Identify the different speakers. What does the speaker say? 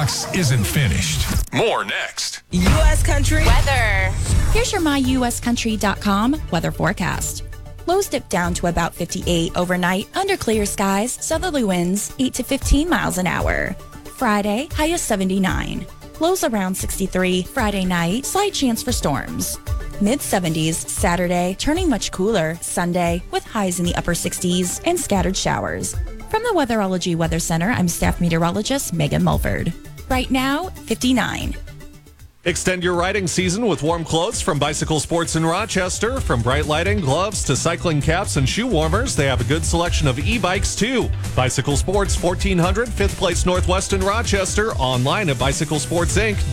Speaker 1: box isn't finished. More next.
Speaker 2: U.S. Country
Speaker 3: weather.
Speaker 4: Here's your myuscountry.com weather forecast. Lows dip down to about 58 overnight under clear skies, southerly winds 8 to 15 miles an hour. Friday, high of 79. Lows around 63. Friday night, slight chance for storms. Mid-70s Saturday, turning much cooler Sunday with highs in the upper 60s and scattered showers. From the Weatherology Weather Center, I'm staff meteorologist Megan Mulford. Right now, 59.
Speaker 5: Extend your riding season with warm clothes from Bicycle Sports in Rochester. From bright lighting, gloves to cycling caps and shoe warmers, they have a good selection of e-bikes too. Bicycle Sports, 1400 5th Place Northwest in Rochester. Online at bicyclesportsinc.com.